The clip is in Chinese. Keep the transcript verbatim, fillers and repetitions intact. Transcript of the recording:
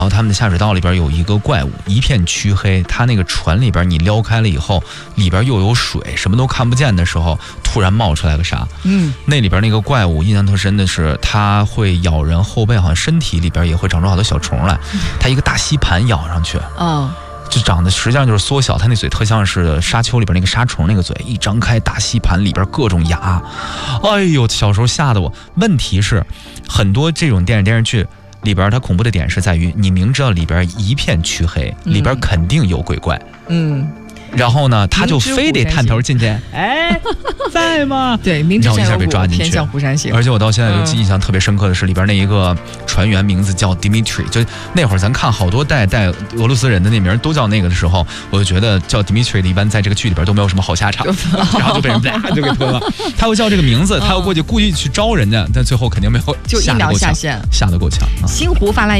然后他们的下水道里边有一个怪物，一片黢黑。他那个船里边你撩开了以后，里边又有水，什么都看不见的时候，突然冒出来个啥？嗯，那里边那个怪物印象特深的是，它会咬人后背，好像身体里边也会长出好多小虫来。它一个大吸盘咬上去， 哦， 就长得实际上就是缩小，它那嘴特像是沙丘里边那个沙虫那个嘴，一张开大吸盘里边各种牙。哎呦，小时候吓得我。问题是，很多这种电视电视剧。里边它恐怖的点是在于，你明知道里边一片黢黑，里边肯定有鬼怪，嗯，然后呢，他就非得探头进去，哎，在吗？ 对，明知然后一下被抓进去， 偏向湖山行。 而且我到现在印象特别深刻的是，里边那一个船员名字叫 Dimitri， 就那会儿咱看好多带带俄罗斯人的那名都叫那个的时候，我就觉得叫 Dimitri 的一般在这个剧里边都没有什么好下场，然后就被人就给吞了。他又叫这个名字，他又过去故意去招人家，但最后肯定没有， 就一秒下线， 吓得够呛。 星湖发来